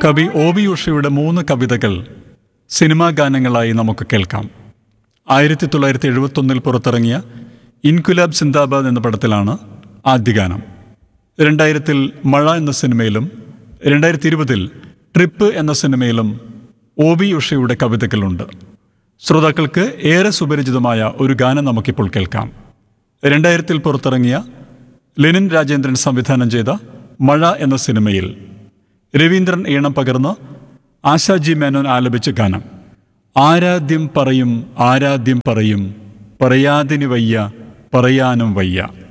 കവി ഒ.വി. ഉഷയുടെ 3 കവിതകൾ സിനിമാ ഗാനങ്ങളായി നമുക്ക് കേൾക്കാം. 1971 പുറത്തിറങ്ങിയ ഇൻകുലാബ് സിന്ദാബാദ് എന്ന പടത്തിലാണ് ആദ്യ ഗാനം. 2000 മഴ എന്ന സിനിമയിലും 2020 ട്രിപ്പ് എന്ന സിനിമയിലും ഒ.വി. ഉഷയുടെ കവിതകളുണ്ട്. ശ്രോതാക്കൾക്ക് ഏറെ സുപരിചിതമായ ഒരു ഗാനം നമുക്കിപ്പോൾ കേൾക്കാം. 2000 പുറത്തിറങ്ങിയ ലെനിൻ രാജേന്ദ്രൻ സംവിധാനം ചെയ്ത മഴ എന്ന സിനിമയിൽ രവീന്ദ്രൻ ഈണം പകർന്ന് ആശാജി മേനോൻ ആലപിച്ച ഗാനം. ആരാധ്യം പറയും ആരാധ്യം പറയും പറയാതിനി വയ്യ പറയാനും വയ്യ.